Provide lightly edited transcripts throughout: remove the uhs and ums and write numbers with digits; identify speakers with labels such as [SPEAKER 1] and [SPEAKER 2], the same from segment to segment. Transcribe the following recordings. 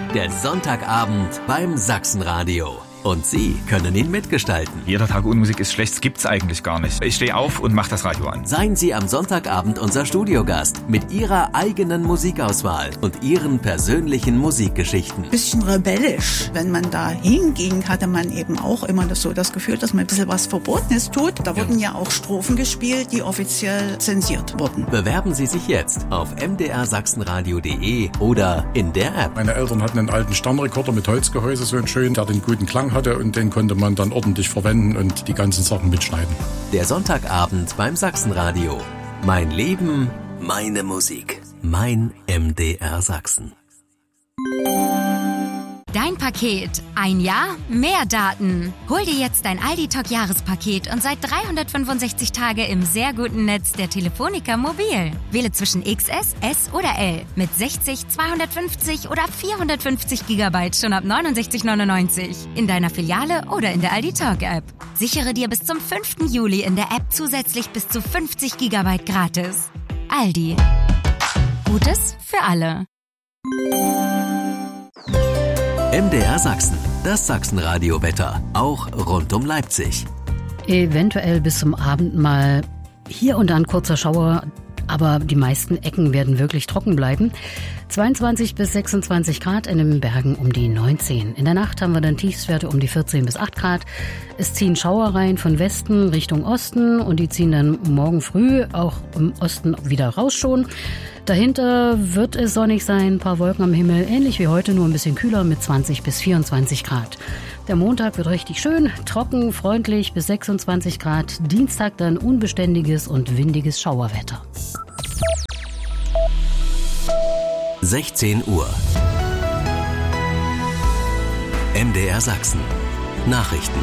[SPEAKER 1] Der Sonntagabend beim Sachsenradio. Und Sie können ihn mitgestalten.
[SPEAKER 2] Jeder Tag ohne Musik ist schlecht, das gibt's eigentlich gar nicht. Ich stehe auf und mache das Radio an.
[SPEAKER 1] Seien Sie am Sonntagabend unser Studiogast mit Ihrer eigenen Musikauswahl und Ihren persönlichen Musikgeschichten.
[SPEAKER 3] Bisschen rebellisch. Wenn man da hinging, hatte man eben auch immer das Gefühl, dass man ein bisschen was Verbotenes tut. Da wurden ja auch Strophen gespielt, die offiziell zensiert wurden.
[SPEAKER 1] Bewerben Sie sich jetzt auf mdrsachsenradio.de oder in der App.
[SPEAKER 4] Meine Eltern hatten einen alten Sternrekorder mit Holzgehäuse, so einen schönen, der den guten Klang hatte, und den konnte man dann ordentlich verwenden und die ganzen Sachen mitschneiden.
[SPEAKER 1] Der Sonntagabend beim Sachsenradio. Mein Leben, meine Musik. Mein MDR Sachsen.
[SPEAKER 5] Dein Paket. Ein Jahr, mehr Daten. Hol dir jetzt dein Aldi-Talk-Jahrespaket und seit 365 Tage im sehr guten Netz der Telefonica Mobil. Wähle zwischen XS, S oder L mit 60, 250 oder 450 GB schon ab 69,99 in deiner Filiale oder in der Aldi-Talk-App. Sichere dir bis zum 5. Juli in der App zusätzlich bis zu 50 GB gratis. Aldi. Gutes für alle.
[SPEAKER 1] MDR Sachsen, das Sachsenradio-Wetter, auch rund um Leipzig.
[SPEAKER 6] Eventuell bis zum Abend mal hier und da ein kurzer Schauer, aber die meisten Ecken werden wirklich trocken bleiben. 22 bis 26 Grad, in den Bergen um die 19. In der Nacht haben wir dann Tiefstwerte um die 14 bis 8 Grad. Es ziehen Schauer rein von Westen Richtung Osten und die ziehen dann morgen früh auch im Osten wieder raus schon. Dahinter wird es sonnig sein, ein paar Wolken am Himmel, ähnlich wie heute, nur ein bisschen kühler mit 20 bis 24 Grad. Der Montag wird richtig schön, trocken, freundlich bis 26 Grad. Dienstag dann unbeständiges und windiges Schauerwetter.
[SPEAKER 1] 16 Uhr. MDR Sachsen. Nachrichten.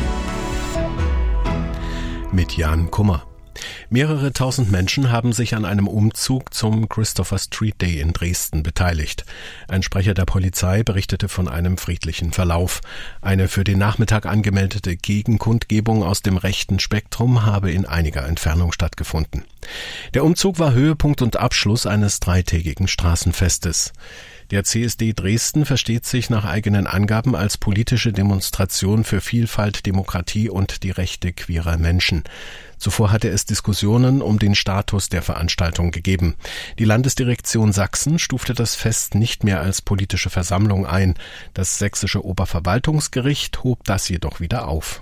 [SPEAKER 7] Mit Jan Kummer. Mehrere tausend Menschen haben sich an einem Umzug zum Christopher Street Day in Dresden beteiligt. Ein Sprecher der Polizei berichtete von einem friedlichen Verlauf. Eine für den Nachmittag angemeldete Gegenkundgebung aus dem rechten Spektrum habe in einiger Entfernung stattgefunden. Der Umzug war Höhepunkt und Abschluss eines dreitägigen Straßenfestes. Der CSD Dresden versteht sich nach eigenen Angaben als politische Demonstration für Vielfalt, Demokratie und die Rechte queerer Menschen. Zuvor hatte es Diskussionen um den Status der Veranstaltung gegeben. Die Landesdirektion Sachsen stufte das Fest nicht mehr als politische Versammlung ein. Das sächsische Oberverwaltungsgericht hob das jedoch wieder auf.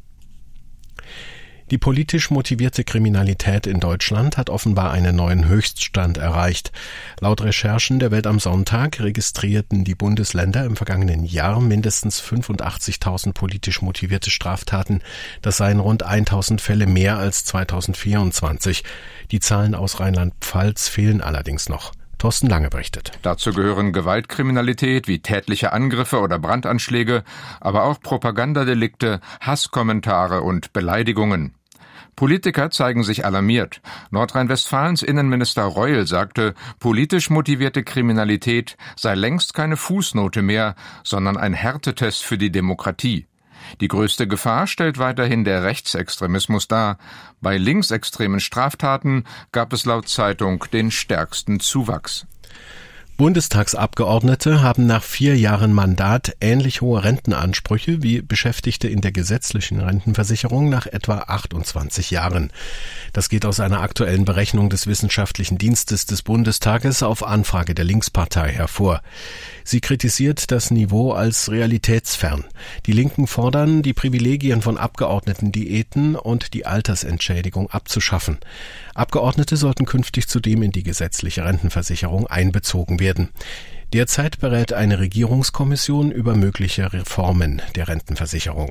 [SPEAKER 7] Die politisch motivierte Kriminalität in Deutschland hat offenbar einen neuen Höchststand erreicht. Laut Recherchen der Welt am Sonntag registrierten die Bundesländer im vergangenen Jahr mindestens 85.000 politisch motivierte Straftaten. Das seien rund 1.000 Fälle mehr als 2024. Die Zahlen aus Rheinland-Pfalz fehlen allerdings noch. Thorsten Lange berichtet.
[SPEAKER 8] Dazu gehören Gewaltkriminalität wie tätliche Angriffe oder Brandanschläge, aber auch Propagandadelikte, Hasskommentare und Beleidigungen. Politiker zeigen sich alarmiert. Nordrhein-Westfalens Innenminister Reul sagte, politisch motivierte Kriminalität sei längst keine Fußnote mehr, sondern ein Härtetest für die Demokratie. Die größte Gefahr stellt weiterhin der Rechtsextremismus dar. Bei linksextremen Straftaten gab es laut Zeitung den stärksten Zuwachs.
[SPEAKER 7] Bundestagsabgeordnete haben nach 4 Jahren Mandat ähnlich hohe Rentenansprüche wie Beschäftigte in der gesetzlichen Rentenversicherung nach etwa 28 Jahren. Das geht aus einer aktuellen Berechnung des Wissenschaftlichen Dienstes des Bundestages auf Anfrage der Linkspartei hervor. Sie kritisiert das Niveau als realitätsfern. Die Linken fordern, die Privilegien von Abgeordnetendiäten und die Altersentschädigung abzuschaffen. Abgeordnete sollten künftig zudem in die gesetzliche Rentenversicherung einbezogen werden. Derzeit berät eine Regierungskommission über mögliche Reformen der Rentenversicherung.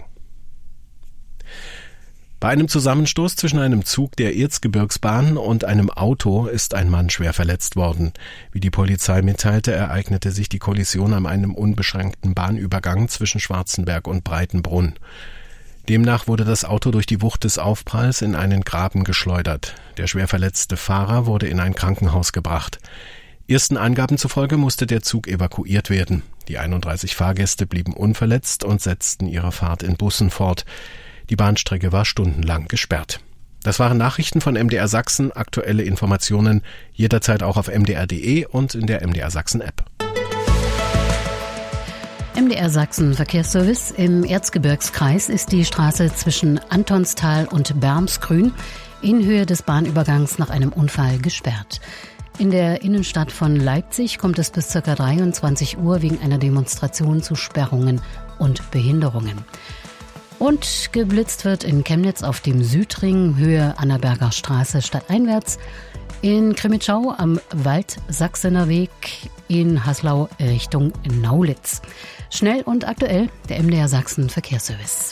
[SPEAKER 7] Bei einem Zusammenstoß zwischen einem Zug der Erzgebirgsbahn und einem Auto ist ein Mann schwer verletzt worden. Wie die Polizei mitteilte, ereignete sich die Kollision an einem unbeschränkten Bahnübergang zwischen Schwarzenberg und Breitenbrunn. Demnach wurde das Auto durch die Wucht des Aufpralls in einen Graben geschleudert. Der schwer verletzte Fahrer wurde in ein Krankenhaus gebracht. Ersten Angaben zufolge musste der Zug evakuiert werden. Die 31 Fahrgäste blieben unverletzt und setzten ihre Fahrt in Bussen fort. Die Bahnstrecke war stundenlang gesperrt. Das waren Nachrichten von MDR Sachsen. Aktuelle Informationen jederzeit auch auf mdr.de und in der MDR Sachsen App.
[SPEAKER 6] MDR Sachsen Verkehrsservice. Im Erzgebirgskreis ist die Straße zwischen Antonstal und Bermsgrün in Höhe des Bahnübergangs nach einem Unfall gesperrt. In der Innenstadt von Leipzig kommt es bis ca. 23 Uhr wegen einer Demonstration zu Sperrungen und Behinderungen. Und geblitzt wird in Chemnitz auf dem Südring, Höhe Annaberger Straße stadteinwärts. In Krimitschau am Waldsachsener Weg, in Haslau Richtung Naulitz. Schnell und aktuell, der MDR Sachsen Verkehrsservice.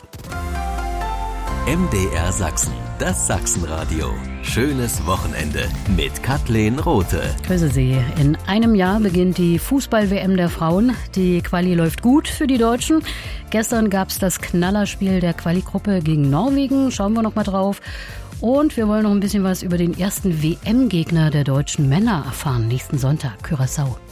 [SPEAKER 1] MDR Sachsen, das Sachsenradio. Schönes Wochenende mit Kathleen Rothe.
[SPEAKER 6] Grüße Sie. In einem Jahr beginnt die Fußball-WM der Frauen. Die Quali läuft gut für die Deutschen. Gestern gab es das Knallerspiel der Quali-Gruppe gegen Norwegen. Schauen wir noch mal drauf. Und wir wollen noch ein bisschen was über den ersten WM-Gegner der deutschen Männer erfahren. Nächsten Sonntag, Curaçao.